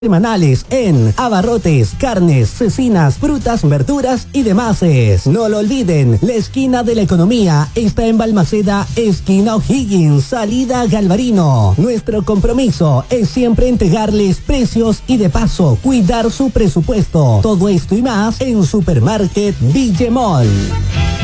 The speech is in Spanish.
semanales en abarrotes, carnes, cecinas, frutas, verduras y demás. No lo olviden, la esquina de la economía está en Balmaceda, esquina O'Higgins, salida Galvarino. Nuestro compromiso es siempre entregarles precios y de paso cuidar su presupuesto. Todo esto y más en Supermarket Villemol.